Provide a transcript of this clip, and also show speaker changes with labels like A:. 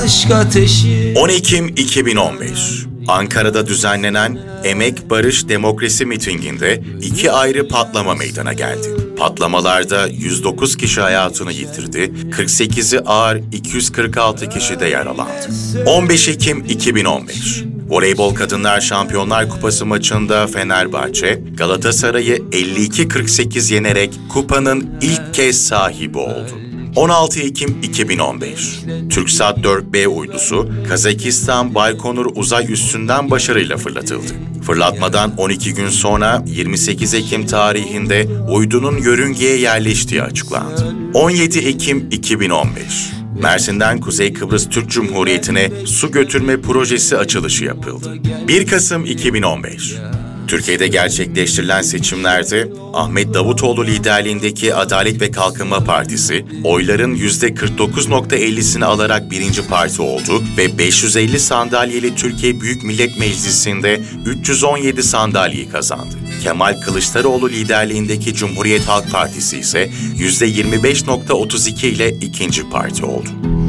A: aşk ateşi.
B: 10 Ekim 2015, Ankara'da düzenlenen Emek, Barış, Demokrasi mitinginde 2 ayrı patlama meydana geldi. Patlamalarda 109 kişi hayatını yitirdi, 48'i ağır, 246 kişi de yaralandı. 15 Ekim 2015, Voleybol Kadınlar Şampiyonlar Kupası maçında Fenerbahçe, Galatasaray'ı 52-48 yenerek kupanın ilk kez sahibi oldu. 16 Ekim 2015, TürkSat 4B uydusu Kazakistan Baykonur uzay üssünden başarıyla fırlatıldı. Fırlatmadan 12 gün sonra 28 Ekim tarihinde uydunun yörüngeye yerleştiği açıklandı. 17 Ekim 2015, Mersin'den Kuzey Kıbrıs Türk Cumhuriyeti'ne su götürme projesi açılışı yapıldı. 1 Kasım 2015, Türkiye'de gerçekleştirilen seçimlerde Ahmet Davutoğlu liderliğindeki Adalet ve Kalkınma Partisi oyların %49,50'sini alarak birinci parti oldu ve 550 sandalyeli Türkiye Büyük Millet Meclisi'nde 317 sandalyeyi kazandı. Kemal Kılıçdaroğlu liderliğindeki Cumhuriyet Halk Partisi ise %25,32 ile ikinci parti oldu.